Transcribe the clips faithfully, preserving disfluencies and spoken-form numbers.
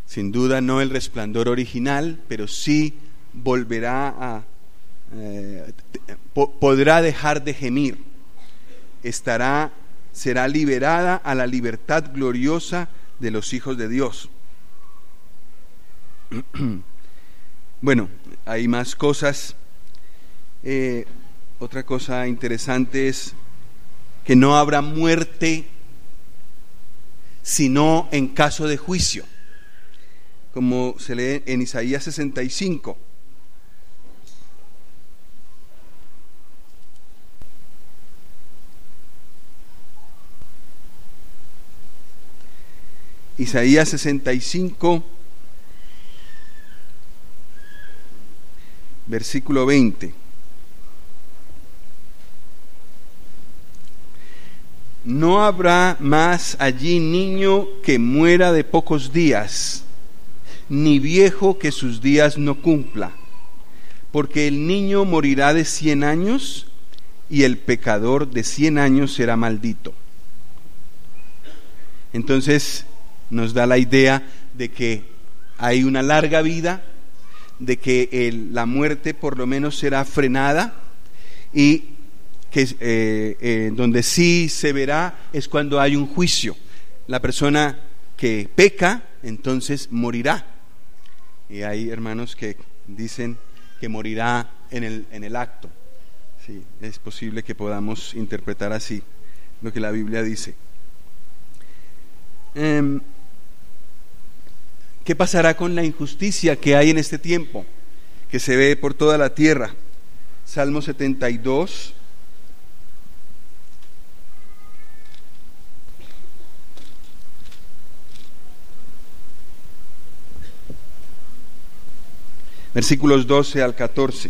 Sin duda no el resplandor original, pero sí volverá a, eh, po- podrá dejar de gemir, estará, será liberada a la libertad gloriosa de los hijos de Dios. Bueno, hay más cosas. Eh, otra cosa interesante es que no habrá muerte sino en caso de juicio, como se lee en Isaías sesenta y cinco. Isaías sesenta y cinco, versículo veinte. No habrá más allí niño que muera de pocos días, ni viejo que sus días no cumpla, porque el niño morirá de cien años y el pecador de cien años será maldito. Entonces nos da la idea de que hay una larga vida, de que el, la muerte por lo menos será frenada, y que eh, eh, donde sí se verá es cuando hay un juicio. La persona que peca entonces morirá, y hay hermanos que dicen que morirá en el, en el acto. Sí, es posible que podamos interpretar así lo que la Biblia dice. Eh, ¿Qué pasará con la injusticia que hay en este tiempo, que se ve por toda la tierra? Salmo setenta y dos. Versículos doce al catorce.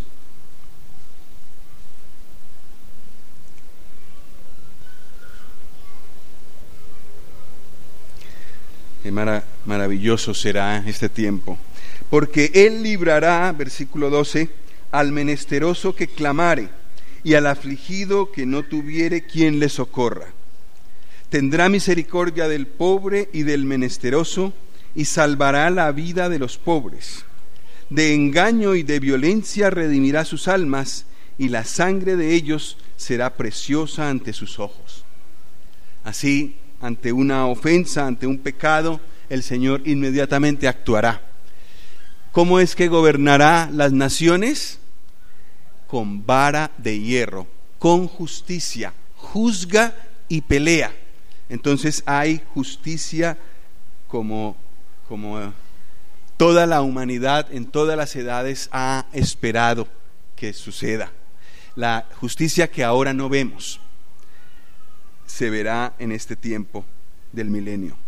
Qué mara, maravilloso será este tiempo. Porque Él librará, versículo doce, al menesteroso que clamare, y al afligido que no tuviere quien le socorra. Tendrá misericordia del pobre y del menesteroso, y salvará la vida de los pobres. De engaño y de violencia redimirá sus almas, y la sangre de ellos será preciosa ante sus ojos. Así, ante una ofensa, ante un pecado, el Señor inmediatamente actuará. ¿Cómo es que gobernará las naciones? Con vara de hierro, con justicia, juzga y pelea. Entonces hay justicia como, como toda la humanidad en todas las edades ha esperado que suceda. La justicia que ahora no vemos se verá en este tiempo del milenio.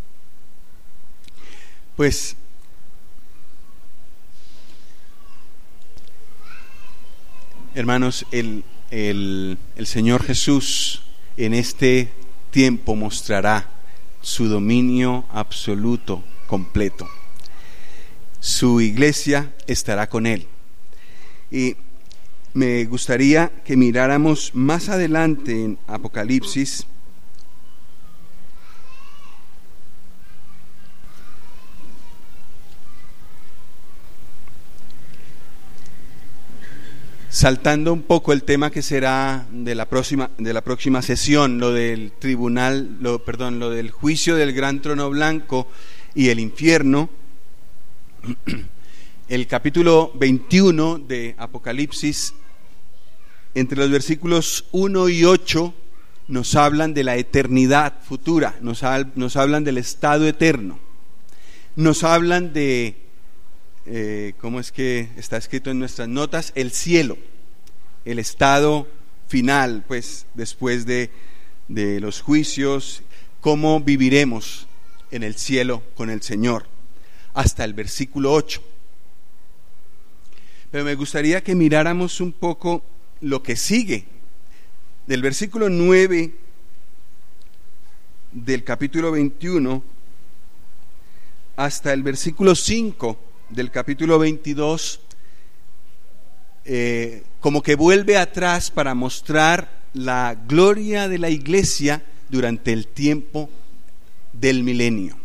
Pues hermanos, el, el, el Señor Jesús en este tiempo mostrará su dominio absoluto, completo. Su iglesia estará con Él. Y me gustaría que miráramos más adelante en Apocalipsis, saltando un poco el tema que será de la próxima de la próxima sesión, lo del tribunal, lo, perdón, lo del juicio del gran trono blanco y el infierno. El capítulo veintiuno de Apocalipsis, entre los versículos uno y ocho, nos hablan de la eternidad futura, nos, nos hablan del estado eterno, nos hablan de Eh, ¿cómo es que está escrito en nuestras notas? El cielo, el estado final, pues después de, de los juicios, cómo viviremos en el cielo con el Señor, hasta el versículo ocho. Pero me gustaría que miráramos un poco lo que sigue, del versículo nueve del capítulo veintiuno hasta el versículo cinco del capítulo veintidós, eh, como que vuelve atrás para mostrar la gloria de la iglesia durante el tiempo del milenio.